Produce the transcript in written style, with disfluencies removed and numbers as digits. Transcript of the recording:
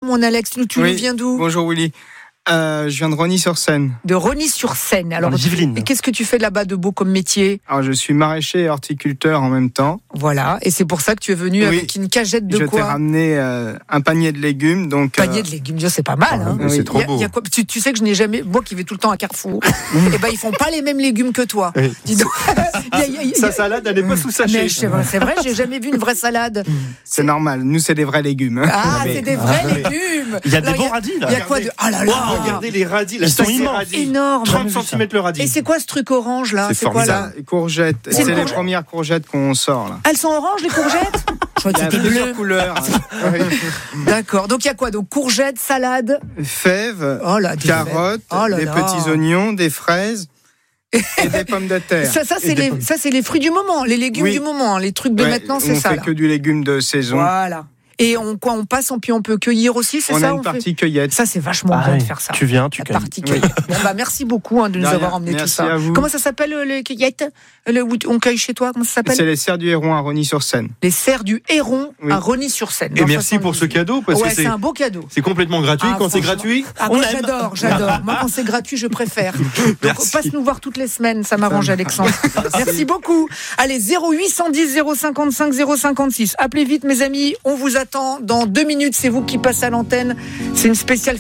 mon Alex. Tu nous viens d'où ? Bonjour Willy. Je viens de Rosny-sur-Seine. De Rosny-sur-Seine. Alors, Yvelines. qu'est-ce que tu fais là-bas de beau comme métier ? Alors, je suis maraîcher et horticulteur en même temps. Voilà, et c'est pour ça que tu es venu avec une cagette de quoi ? Je t'ai ramené un panier de légumes. Donc, panier de légumes, c'est pas mal. Hein. C'est trop beau. Y a quoi, tu sais que je n'ai jamais... Moi qui vais tout le temps à Carrefour, et ben ils font pas les mêmes légumes que toi. Oui. Dis donc. Sa salade, elle n'est pas sous sachet. Mais c'est vrai, j'ai jamais vu une vraie salade. c'est normal, nous c'est des vrais légumes. Ah, c'est des vrais légumes. Il y a des bons radis là. Il y a quoi de... Ah là là, Regardez les radis, ils sont énormes. 30 cm le radis. Et c'est quoi ce truc orange là ? C'est quoi là ? Courgettes. C'est les premières courgettes qu'on sort là. Elles sont oranges les courgettes ? Je crois que Il y a c'était plusieurs bleu. couleurs. D'accord. Donc il y a quoi ? Donc courgettes, salade, Fèves, fèves. carottes, des petits oignons, des fraises et des pommes de terre. Ça c'est les fruits du moment, les légumes du moment, les trucs de maintenant, c'est ça. On fait que du légume de saison. Voilà. Et on passe, puis on peut cueillir aussi, c'est ça ? On a une partie cueillette. Ça, c'est vachement bien de faire ça. Tu viens, tu la cueilles. partie cueillette. Bon, merci beaucoup de nous avoir emmené tout ça. À vous. Comment ça s'appelle les cueillettes où on cueille chez toi ? Comment ça s'appelle ? C'est les serres du Héron à Rosny-sur-Seine. Les serres du Héron à Rosny-sur-Seine. Et merci pour ce cadeau parce que c'est un beau cadeau. C'est complètement gratuit. Quand c'est gratuit, moi j'adore. Moi quand c'est gratuit, je préfère. Donc passe nous voir toutes les semaines, ça m'arrange Alexandre. Merci beaucoup. Allez, 0810 055 056. Appelez vite mes amis, on vous attend dans 2 minutes, c'est vous qui passez à l'antenne. C'est une spéciale